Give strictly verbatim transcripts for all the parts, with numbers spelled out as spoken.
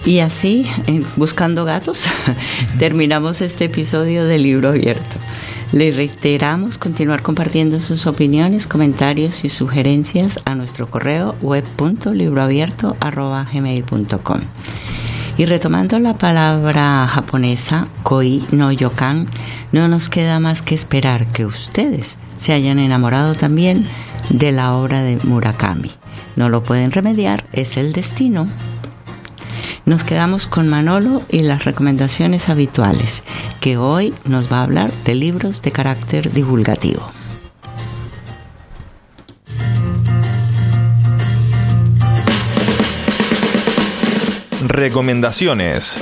Y así, eh, buscando gatos, terminamos este episodio de Libro Abierto. Les reiteramos continuar compartiendo sus opiniones, comentarios y sugerencias a nuestro correo web punto libroabierto arroba gmail punto com. Y retomando la palabra japonesa koi no yokan, no nos queda más que esperar que ustedes se hayan enamorado también de la obra de Murakami. No lo pueden remediar, es el destino. Nos quedamos con Manolo y las recomendaciones habituales, que hoy nos va a hablar de libros de carácter divulgativo. Recomendaciones.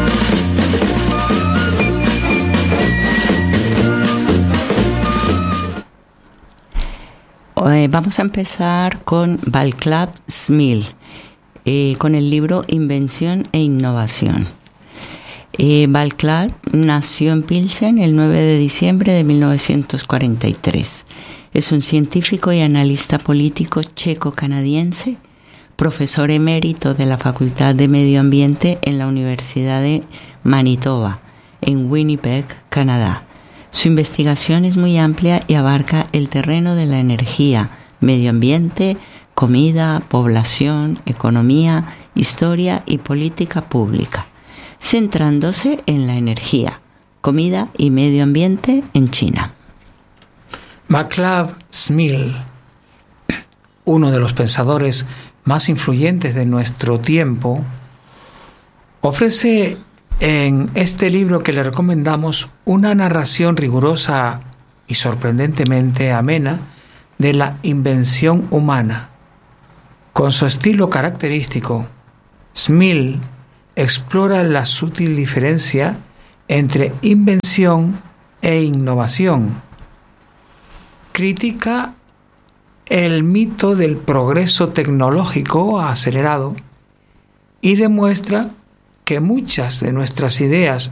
Eh, vamos a empezar con Václav Smil. Eh, con el libro Invención e Innovación. Eh, Václav nació en Pilsen el nueve de diciembre de mil novecientos cuarenta y tres. Es un científico y analista político checo-canadiense, profesor emérito de la Facultad de Medio Ambiente en la Universidad de Manitoba, en Winnipeg, Canadá. Su investigación es muy amplia y abarca el terreno de la energía, medio ambiente, comida, población, economía, historia y política pública, centrándose en la energía, comida y medio ambiente en China. Václav Smil, uno de los pensadores más influyentes de nuestro tiempo, ofrece en este libro que le recomendamos una narración rigurosa y sorprendentemente amena de la invención humana. Con su estilo característico, Smil explora la sutil diferencia entre invención e innovación. Critica el mito del progreso tecnológico acelerado y demuestra que muchas de nuestras ideas